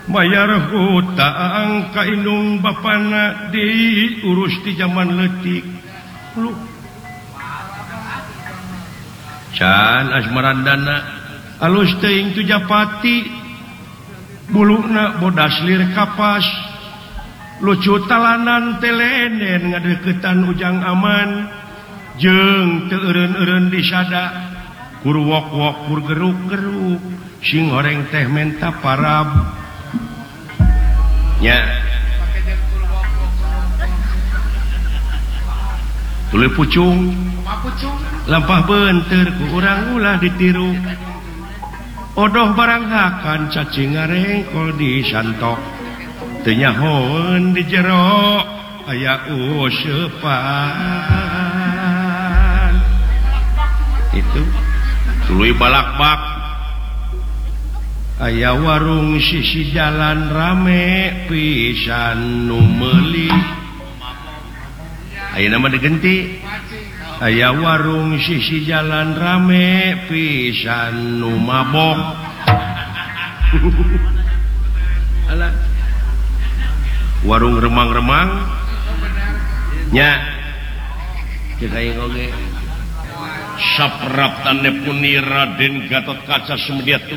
bayar hutang ka indung bapana diurus di zaman leutik lu can asmarandana alus teuing tu Japati buluna bodas lir kapas lucu talanan telenen ngadeukeutan ujang aman jeung teu eureun-eureun disada kur wok-wok kur geruk-geruk sing goreng teh menta parab nya tuluy pucung lampah beunteur ku urang ulah ditiru odoh barang hakan cacing ngarengkol di santok teu nyahoeun di jero aya useupan itu tuluy balakbak aya warung sisi jalan rame pisan nu meuli ayeuna mah digenti aya warung sisi jalan rame pisan nu mabok alah warung remang-remang nya kita yang oge saprap tande puni Raden Gatot Kaca Sumedya